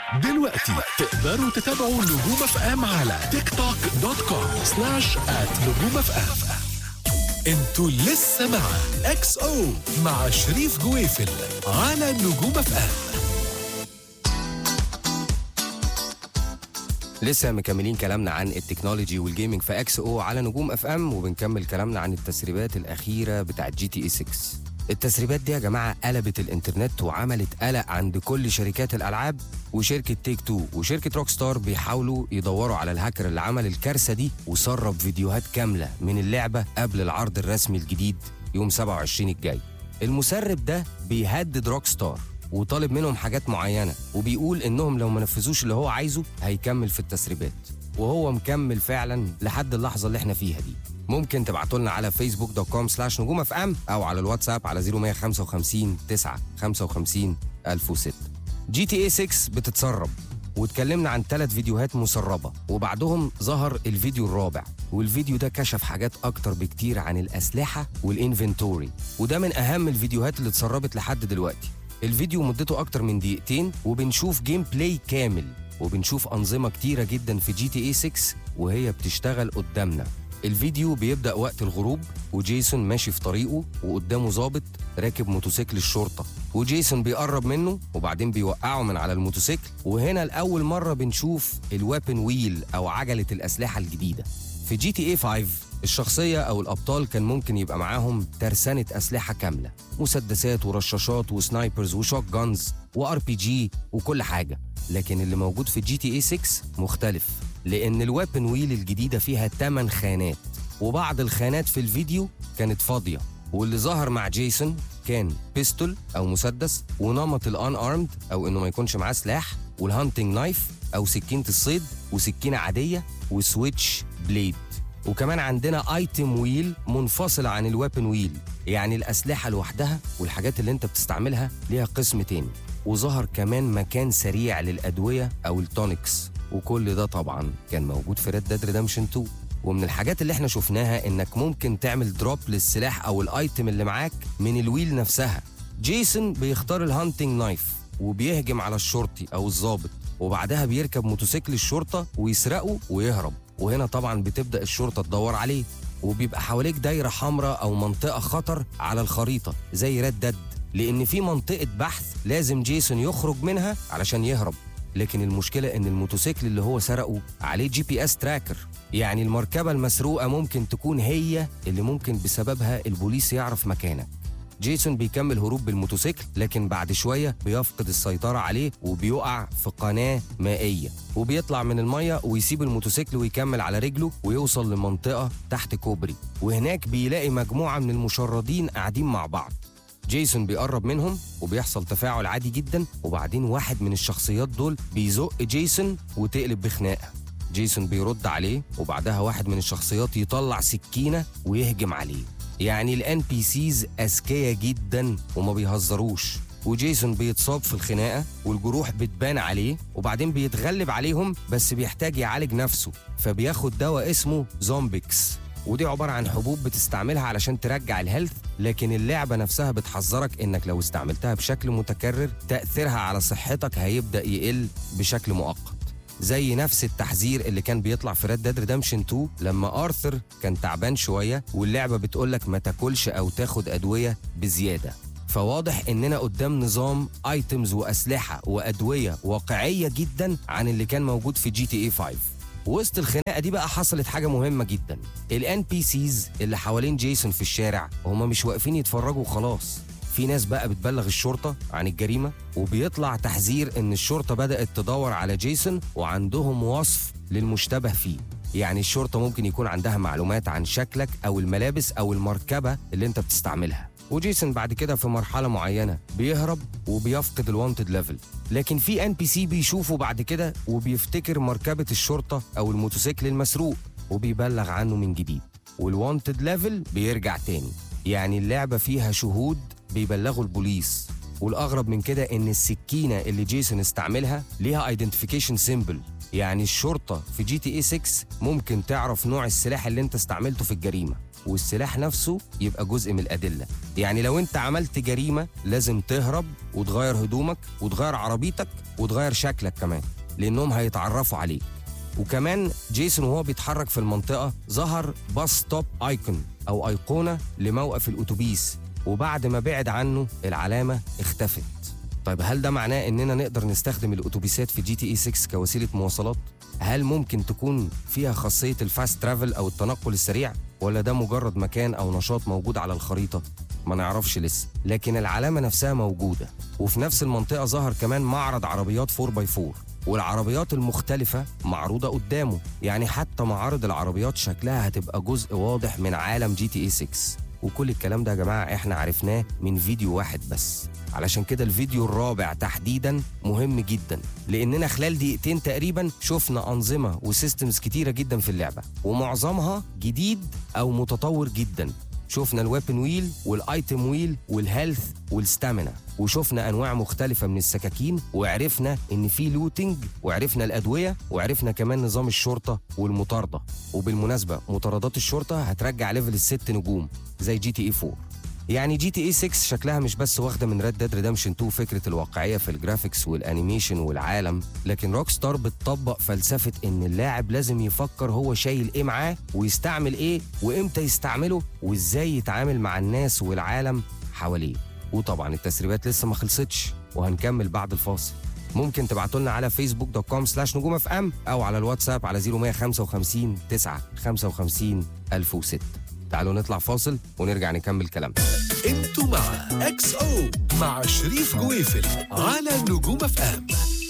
دلوقتي تقدروا تتابعوا نجوم اف ام على تيك توك .com/نجوم اف ام. انتوا لسه مع اكس او مع شريف جويفل على نجوم اف ام. لسه مكملين كلامنا عن التكنولوجي والجيمنج في اكس او على نجوم اف ام، وبنكمل كلامنا عن التسريبات الاخيره بتاعت GTA 6. التسريبات دي يا جماعه قلبت الانترنت وعملت قلق عند كل شركات الالعاب، وشركه تيك تو وشركه روك ستار بيحاولوا يدوروا على الهاكر اللي عمل الكارثه دي وسرب فيديوهات كامله من اللعبه قبل العرض الرسمي الجديد يوم 27 الجاي. المسرب ده بيهدد روك ستار وطالب منهم حاجات معينه، وبيقول انهم لو ما نفذوش اللي هو عايزه هيكمل في التسريبات، وهو مكمل فعلا لحد اللحظه اللي احنا فيها دي. ممكن تبعتوا لنا على facebook.com/نجوم اف ام او على الواتساب على 0155 9 55 1006. GTA 6 بتتسرب، واتكلمنا عن 3 فيديوهات مسربه، وبعدهم ظهر الفيديو الرابع، والفيديو ده كشف حاجات اكتر بكتير عن الاسلحه والانفنتوري، وده من اهم الفيديوهات اللي اتسربت لحد دلوقتي. الفيديو مدته اكتر من دقيقتين، وبنشوف جيم بلاي كامل، وبنشوف انظمه كتيره جدا في GTA 6 وهي بتشتغل قدامنا. الفيديو بيبدأ وقت الغروب، وجيسون ماشي في طريقه وقدامه ضابط راكب موتوسيكل الشرطة، وجيسون بيقرب منه وبعدين بيوقعه من على الموتوسيكل، وهنا لأول مرة بنشوف الويبن ويل أو عجلة الأسلحة الجديدة. في GTA 5 الشخصية أو الأبطال كان ممكن يبقى معاهم ترسانة أسلحة كاملة، مسدسات ورشاشات وسنايبرز وشوك جانز وRPG وكل حاجة، لكن اللي موجود في GTA 6 مختلف، لأن الويبن ويل الجديدة فيها 8 خانات، وبعض الخانات في الفيديو كانت فاضية، واللي ظهر مع جيسون كان بيستول أو مسدس، ونمط الان ارمد أو إنه ما يكونش معاه سلاح، والهانتنج نايف أو سكينة الصيد، وسكينة عادية، وسويتش بليد. وكمان عندنا ايتم ويل منفصلة عن الويبن ويل، يعني الأسلحة لوحدها والحاجات اللي انت بتستعملها ليها قسم تاني. وظهر كمان مكان سريع للأدوية أو التونكس، وكل ده طبعا كان موجود في Red Dead Redemption 2. ومن الحاجات اللي احنا شفناها انك ممكن تعمل دروب للسلاح او الايتم اللي معاك من الويل نفسها. جيسون بيختار الهانتنج نايف وبيهجم على الشرطي او الضابط، وبعدها بيركب موتوسيكل الشرطة ويسرقه ويهرب، وهنا طبعا بتبدأ الشرطة تدور عليه، وبيبقى حواليك دايرة حمراء او منطقة خطر على الخريطة زي ريد ديد، لان في منطقة بحث لازم جيسون يخرج منها علشان يهرب. لكن المشكلة ان الموتوسيكل اللي هو سرقه عليه GPS تراكر، يعني المركبة المسروقة ممكن تكون هي اللي ممكن بسببها البوليس يعرف مكانك. جيسون بيكمل هروب بالموتوسيكل، لكن بعد شوية بيفقد السيطرة عليه وبيقع في قناة مائية، وبيطلع من المية ويسيب الموتوسيكل ويكمل على رجله ويوصل لمنطقة تحت كوبري، وهناك بيلاقي مجموعة من المشردين قاعدين مع بعض. جيسون بيقرب منهم وبيحصل تفاعل عادي جدا، وبعدين واحد من الشخصيات دول بيزق جيسون وتقلب بخناقة. جيسون بيرد عليه، وبعدها واحد من الشخصيات يطلع سكينة ويهجم عليه. يعني الان بي سيز اذكياء جدا وما بيهزروش، وجيسون بيتصاب في الخناقة والجروح بتبان عليه، وبعدين بيتغلب عليهم بس بيحتاج يعالج نفسه، فبياخد دواء اسمه زومبيكس، ودي عبارة عن حبوب بتستعملها علشان ترجع الهيلث، لكن اللعبة نفسها بتحذرك انك لو استعملتها بشكل متكرر تأثيرها على صحتك هيبدأ يقل بشكل مؤقت، زي نفس التحذير اللي كان بيطلع في Red Dead Redemption 2 لما آرثر كان تعبان شوية واللعبة بتقولك ما تاكلش أو تاخد أدوية بزيادة. فواضح إننا قدام نظام ايتمز وأسلحة وأدوية واقعية جدا عن اللي كان موجود في GTA 5. وسط الخناقة دي بقى حصلت حاجة مهمة جدا. ال NPCs اللي حوالين جيسون في الشارع هما مش واقفين يتفرجوا خلاص، في ناس بقى بتبلغ الشرطة عن الجريمة، وبيطلع تحذير إن الشرطة بدأت تدور على جيسون وعندهم وصف للمشتبه فيه. يعني الشرطة ممكن يكون عندها معلومات عن شكلك أو الملابس أو المركبة اللي أنت بتستعملها. وجيسون بعد كده في مرحلة معينة بيهرب وبيفقد الوانتد ليفل، لكن في NPC بيشوفه بعد كده وبيفتكر مركبة الشرطة أو الموتوسيكل المسروق وبيبلغ عنه من جديد، والوانتد ليفل بيرجع تاني. يعني اللعبة فيها شهود بيبلغوا البوليس، والأغرب من كده إن السكينة اللي جيسون استعملها ليها ايدنتيفيكيشن سيمبل، يعني الشرطة في GTA 6 ممكن تعرف نوع السلاح اللي انت استعملته في الجريمة، والسلاح نفسه يبقى جزء من الأدلة. يعني لو انت عملت جريمة لازم تهرب وتغير هدومك وتغير عربيتك وتغير شكلك كمان، لأنهم هيتعرفوا عليك. وكمان جيسون وهو بيتحرك في المنطقة ظهر باص ستوب ايكون أو أيقونة لموقف الأتوبيس، وبعد ما بعد عنه العلامة اختفت. طيب هل ده معناه إننا نقدر نستخدم الأتوبيسات في GTA 6 كوسيلة مواصلات؟ هل ممكن تكون فيها خاصية الفاست ترافل أو التنقل السريع؟ ولا ده مجرد مكان أو نشاط موجود على الخريطة؟ ما نعرفش لسه، لكن العلامة نفسها موجودة. وفي نفس المنطقة ظهر كمان معرض عربيات 4x4، والعربيات المختلفة معروضة قدامه. يعني حتى معارض العربيات شكلها هتبقى جزء واضح من عالم GTA 6. وكل الكلام ده يا جماعة احنا عرفناه من فيديو واحد بس. علشان كده الفيديو الرابع تحديدا مهم جدا، لاننا خلال دقيقتين تقريبا شفنا انظمة وسيستمز كتيرة جدا في اللعبة، ومعظمها جديد او متطور جدا. شفنا الويبن ويل والايتم ويل والهيلث والستامينا، وشفنا انواع مختلفه من السكاكين، وعرفنا ان في لوتينج، وعرفنا الادويه، وعرفنا كمان نظام الشرطه والمطارده. وبالمناسبه مطاردات الشرطه هترجع ليفل ال6 نجوم زي GTA 4. يعني GTA 6 شكلها مش بس واخده من Red Dead Redemption 2 فكره الواقعيه في الجرافيكس والانيميشن والعالم، لكن روك ستار بتطبق فلسفه ان اللاعب لازم يفكر هو شايل ايه معاه، ويستعمل ايه، وامتى يستعمله، وازاي يتعامل مع الناس والعالم حواليه. وطبعا التسريبات لسه ما خلصتش، وهنكمل بعد الفاصل. ممكن تبعتوا لنا على facebook.com/نجوم FM او على الواتساب على 0155 9 55 1006. تعالوا نطلع فاصل ونرجع نكمل كلامنا. انتوا مع XO مع شريف جويفل على نجوم FM.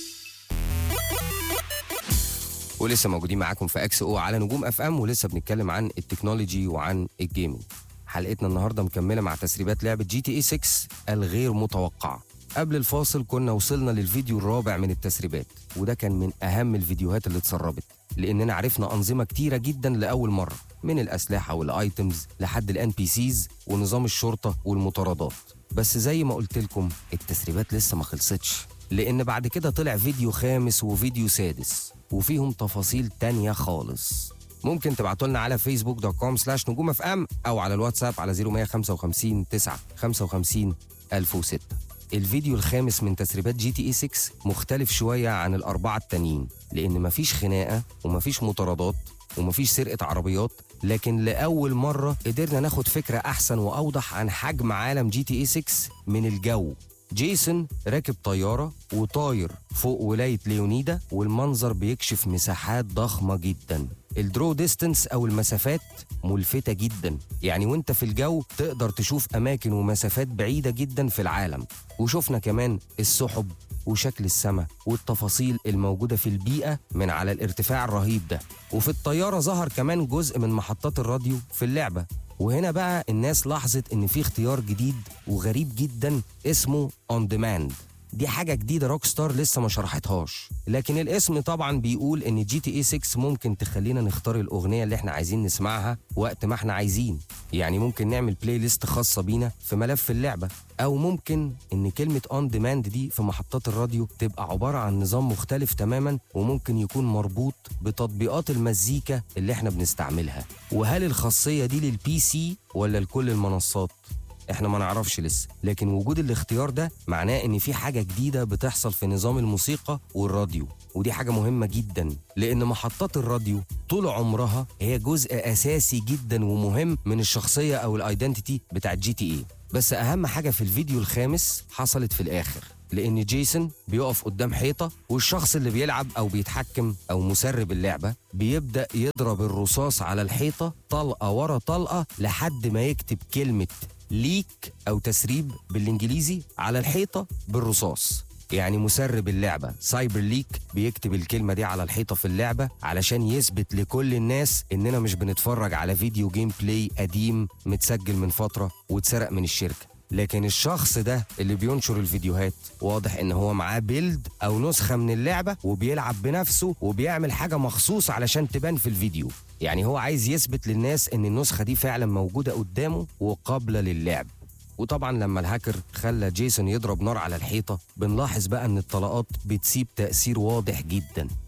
ولسه موجودين معاكم في XO على نجوم FM، ولسه بنتكلم عن التكنولوجي وعن الجيمنج. حلقتنا النهارده مكمله مع تسريبات لعبه GTA 6 الغير متوقعه. قبل الفاصل كنا وصلنا للفيديو الرابع من التسريبات، وده كان من اهم الفيديوهات اللي اتسربت، لاننا عرفنا انظمه كتيره جدا لاول مره، من الاسلحه والايتمز لحد الNPCs ونظام الشرطه والمطاردات. بس زي ما قلت لكم التسريبات لسه ما خلصتش، لان بعد كده طلع فيديو خامس وفيديو سادس، وفيهم تفاصيل تانية خالص. ممكن تبعتوا لنا على facebook.com/نجوم FM او على الواتساب على 0155 9 55 1006. الفيديو الخامس من تسريبات GTA 6 مختلف شوية عن الأربعة التانيين، لأن مفيش خناقة ومفيش مطاردات ومفيش سرقة عربيات، لكن لأول مرة قدرنا ناخد فكرة أحسن وأوضح عن حجم عالم GTA 6 من الجو. جيسون راكب طيارة وطاير فوق ولاية ليونيدا، والمنظر بيكشف مساحات ضخمة جدا. الدرو ديستنس أو المسافات ملفتة جدا، يعني وانت في الجو تقدر تشوف أماكن ومسافات بعيدة جدا في العالم. وشوفنا كمان السحب وشكل السماء والتفاصيل الموجودة في البيئة من على الارتفاع الرهيب ده. وفي الطيارة ظهر كمان جزء من محطات الراديو في اللعبة. وهنا بقى الناس لاحظت ان في اختيار جديد وغريب جدا اسمه On Demand. دي حاجة جديدة روك ستار لسه ما شرحتهاش، لكن الاسم طبعا بيقول ان GTA 6 ممكن تخلينا نختار الأغنية اللي احنا عايزين نسمعها وقت ما احنا عايزين. يعني ممكن نعمل بلاي ليست خاصة بينا في ملف اللعبة، أو ممكن ان كلمة On Demand دي في محطات الراديو تبقى عبارة عن نظام مختلف تماما، وممكن يكون مربوط بتطبيقات المزيكا اللي احنا بنستعملها. وهل الخاصية دي للPC ولا لكل المنصات؟ احنا ما نعرفش لسه، لكن وجود الاختيار ده معناه ان في حاجة جديدة بتحصل في نظام الموسيقى والراديو. ودي حاجة مهمة جدا، لان محطات الراديو طول عمرها هي جزء اساسي جدا ومهم من الشخصية او الايدنتيتي بتاع GTA. بس اهم حاجة في الفيديو الخامس حصلت في الاخر، لان جيسون بيقف قدام حيطة، والشخص اللي بيلعب او بيتحكم او مسرب اللعبة بيبدأ يضرب الرصاص على الحيطة طلقة ورا طلقة لحد ما يكتب كلمة ليك أو تسريب بالإنجليزي على الحيطة بالرصاص. يعني مسرب اللعبة سايبر ليك بيكتب الكلمة دي على الحيطة في اللعبة علشان يثبت لكل الناس إننا مش بنتفرج على فيديو جيم بلاي قديم متسجل من فترة واتسرق من الشركة. لكن الشخص ده اللي بينشر الفيديوهات واضح إن هو معاه بيلد أو نسخة من اللعبة وبيلعب بنفسه وبيعمل حاجة مخصوص علشان تبان في الفيديو. يعني هو عايز يثبت للناس إن النسخة دي فعلا موجودة قدامه وقابلة للعب. وطبعا لما الهاكر خلى جيسون يضرب نار على الحيطة، بنلاحظ بقى إن الطلقات بتسيب تأثير واضح جدا.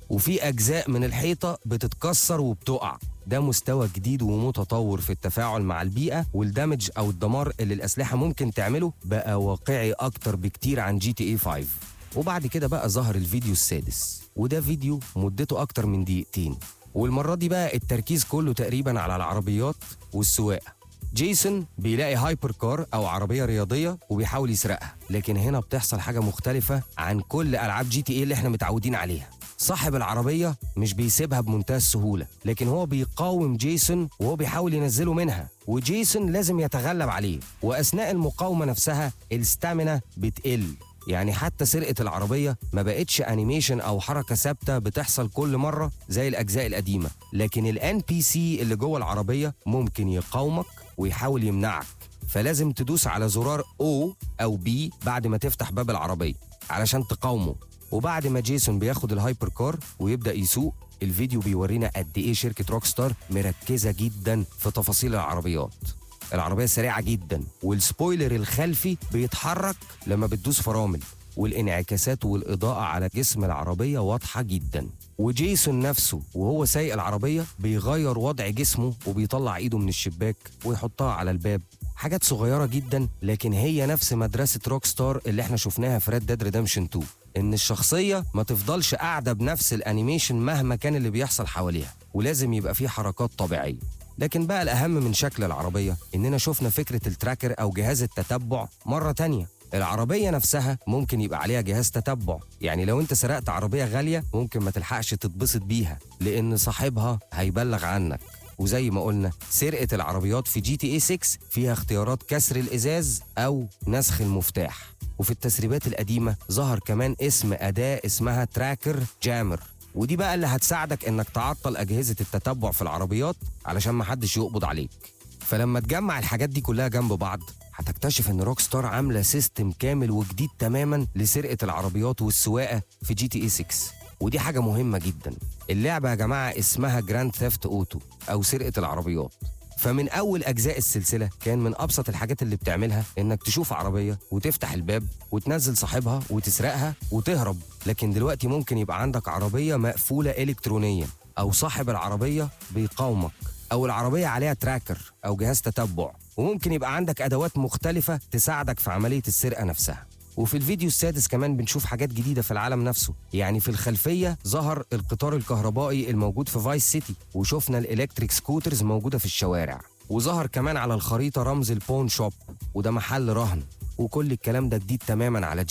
وفي أجزاء من الحيطة بتتكسر وبتقع. ده مستوى جديد ومتطور في التفاعل مع البيئة، والدمج أو الدمار اللي الأسلحة ممكن تعمله بقى واقعي أكتر بكتير عن GTA 5. وبعد كده بقى ظهر الفيديو السادس، وده فيديو مدته أكتر من دقيقتين، والمرة دي بقى التركيز كله تقريبا على العربيات والسواقة. جيسون بيلاقي هايبر كار أو عربية رياضية وبيحاول يسرقها، لكن هنا بتحصل حاجة مختلفة عن كل ألعاب GTA اللي احنا متعودين عليها. صاحب العربية مش بيسيبها بمنتهى السهولة، لكن هو بيقاوم جيسون وهو بيحاول ينزله منها، وجيسون لازم يتغلب عليه. وأثناء المقاومة نفسها الستامينا بتقل، يعني حتى سرقة العربية ما بقتش أنيميشن أو حركة ثابتة بتحصل كل مرة زي الأجزاء القديمة، لكن ال NPC اللي جوه العربية ممكن يقاومك ويحاول يمنعك، فلازم تدوس على زرار O أو B بعد ما تفتح باب العربية علشان تقاومه. وبعد ما جيسون بياخد الهايبر كار ويبدأ يسوق، الفيديو بيورينا قد إيه شركة روكستار مركزة جدا في تفاصيل العربيات. العربية سريعة جدا، والسبويلر الخلفي بيتحرك لما بتدوس فرامل، والانعكاسات والإضاءة على جسم العربية واضحة جدا. وجيسون نفسه وهو سايق العربية بيغير وضع جسمه وبيطلع إيده من الشباك ويحطها على الباب. حاجات صغيرة جدا، لكن هي نفس مدرسة روكستار اللي احنا شفناها في ريد ديد ريدمشن 2، إن الشخصية ما تفضلش قاعدة بنفس الأنيميشن مهما كان اللي بيحصل حواليها، ولازم يبقى فيه حركات طبيعية. لكن بقى الأهم من شكل العربية إننا شفنا فكرة التراكر أو جهاز التتبع مرة تانية. العربية نفسها ممكن يبقى عليها جهاز تتبع، يعني لو انت سرقت عربية غالية ممكن ما تلحقش تتبسط بيها لأن صاحبها هيبلغ عنك. وزي ما قلنا سرقة العربيات في GTA 6 فيها اختيارات كسر الإزاز أو نسخ المفتاح. وفي التسريبات القديمة ظهر كمان اسم أداة اسمها تراكر جامر، ودي بقى اللي هتساعدك انك تعطل أجهزة التتبع في العربيات علشان محدش يقبض عليك. فلما تجمع الحاجات دي كلها جنب بعض هتكتشف ان روكستار عاملة سيستم كامل وجديد تماما لسرقة العربيات والسواقة في GTA 6. ودي حاجة مهمة جدا. اللعبة يا جماعة اسمها جراند ثيفت أوتو أو سرقة العربيات، فمن أول أجزاء السلسلة كان من أبسط الحاجات اللي بتعملها إنك تشوف عربية وتفتح الباب وتنزل صاحبها وتسرقها وتهرب. لكن دلوقتي ممكن يبقى عندك عربية مقفولة إلكترونيا، أو صاحب العربية بيقاومك، أو العربية عليها تراكر أو جهاز تتبع، وممكن يبقى عندك أدوات مختلفة تساعدك في عملية السرقة نفسها. وفي الفيديو السادس كمان بنشوف حاجات جديدة في العالم نفسه، يعني في الخلفية ظهر القطار الكهربائي الموجود في فايس سيتي، وشفنا الإلكتريك سكوترز موجودة في الشوارع، وظهر كمان على الخريطة رمز البون شوب وده محل رهن. وكل الكلام ده جديد تماما على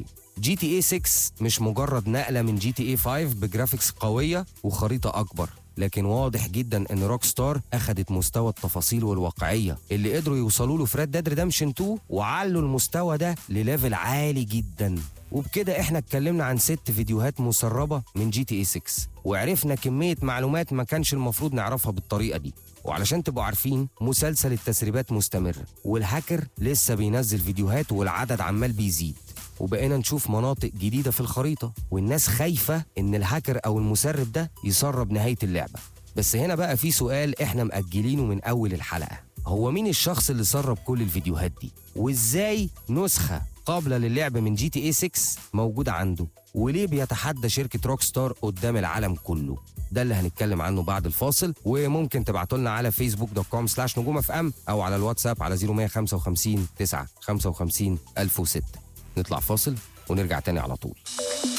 GTA 6 مش مجرد نقلة من GTA 5 بجرافيكس قوية وخريطة أكبر، لكن واضح جدا ان روكستار اخدت مستوى التفاصيل والواقعيه اللي قدروا يوصلوا له في ريد ديد ريدمشن 2 وعلوا المستوى ده لليفل عالي جدا. وبكده احنا اتكلمنا عن 6 فيديوهات مسربه من GTA 6، وعرفنا كميه معلومات ما كانش المفروض نعرفها بالطريقه دي. وعلشان تبقوا عارفين مسلسل التسريبات مستمر، والهاكر لسه بينزل فيديوهات والعدد عمال بيزيد، وبقينا نشوف مناطق جديدة في الخريطة، والناس خايفة إن الهاكر أو المسرب ده يسرب نهاية اللعبة. بس هنا بقى في سؤال إحنا مأجلينه من أول الحلقة، هو مين الشخص اللي سرب كل الفيديوهات دي؟ وإزاي نسخة قابلة للعب من GTA 6 موجودة عنده؟ وليه بيتحدى شركة روكستار قدام العالم كله؟ ده اللي هنتكلم عنه بعد الفاصل. وممكن تبعتوا لنا على facebook.com/نجوم FM أو على الواتساب على 0155 955 1006. نطلع فاصل ونرجع تاني على طول.